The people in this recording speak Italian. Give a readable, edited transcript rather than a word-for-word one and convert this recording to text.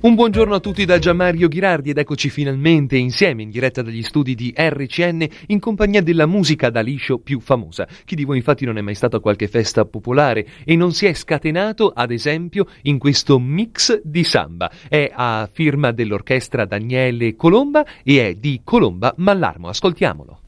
Un buongiorno a tutti da Gianmario Ghirardi ed eccoci finalmente insieme in diretta dagli studi di RCN in compagnia della musica da liscio più famosa. Chi di voi infatti non è mai stato a qualche festa popolare e non si è scatenato ad esempio in questo mix di samba? È a firma dell'orchestra Daniele Colomba e è di Colomba Mallarmo. Ascoltiamolo.